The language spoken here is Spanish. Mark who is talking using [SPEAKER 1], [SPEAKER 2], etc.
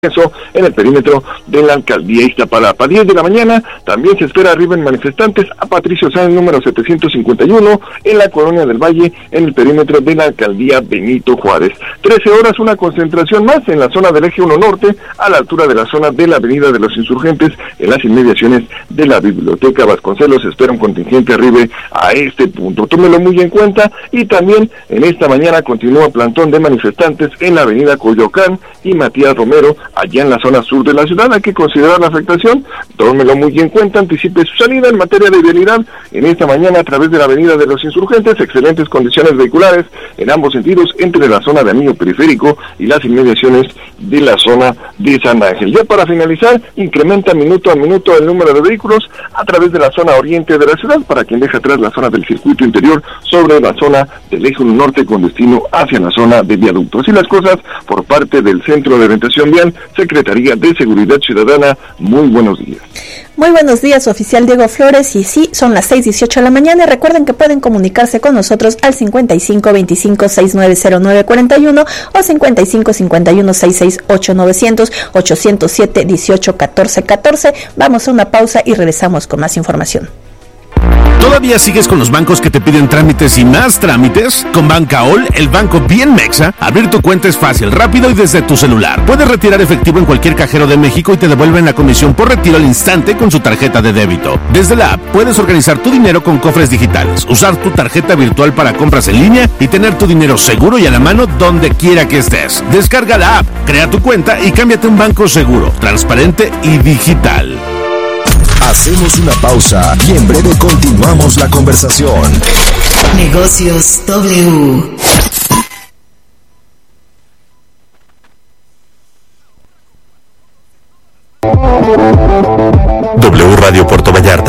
[SPEAKER 1] Eso en el perímetro de la alcaldía Iztapalapa. 10 de la mañana también se espera arriben manifestantes a Patricio Sáenz número 751 en la Colonia del Valle en el perímetro de la alcaldía Benito Juárez. 13 horas una concentración más en la zona del eje 1 norte a la altura de la zona de la avenida de los Insurgentes en las inmediaciones de la Biblioteca Vasconcelos. Se espera un contingente arribe a este punto. Tómelo muy en cuenta. Y también en esta mañana continúa plantón de manifestantes en la avenida Coyoacán y Matías Romero allá en la zona sur de la ciudad. Hay que considerar la afectación, tómelo muy en cuenta, anticipe su salida. En materia de vialidad, en esta mañana a través de la avenida de los Insurgentes, excelentes condiciones vehiculares en ambos sentidos entre la zona de Anillo Periférico y las inmediaciones de la zona de San Ángel. Ya para finalizar, incrementa minuto a minuto el número de vehículos a través de la zona oriente de la ciudad, para quien deja atrás la zona del circuito interior sobre la zona del eje norte con destino hacia la zona de viaducto. Así las cosas por parte del Centro de Orientación Vial, Secretaría de Seguridad Ciudadana. Muy buenos días.
[SPEAKER 2] Muy buenos días, oficial Diego Flores. Y sí, son las 6:18 de la mañana. Y recuerden que pueden comunicarse con nosotros al 55 25 6909 41 o 55 51 668 900 807 18 14 14. Vamos a una pausa y regresamos con más información.
[SPEAKER 3] ¿Todavía sigues con los bancos que te piden trámites y más trámites? Con Bancaol, el banco bien mexa, abrir tu cuenta es fácil, rápido y desde tu celular. Puedes retirar efectivo en cualquier cajero de México y te devuelven la comisión por retiro al instante con su tarjeta de débito. Desde la app puedes organizar tu dinero con cofres digitales, usar tu tarjeta virtual para compras en línea y tener tu dinero seguro y a la mano donde quiera que estés. Descarga la app, crea tu cuenta y cámbiate a un banco seguro, transparente y digital.
[SPEAKER 4] Hacemos una pausa y en breve continuamos la conversación.
[SPEAKER 5] Negocios W.
[SPEAKER 4] W Radio Puerto Vallarta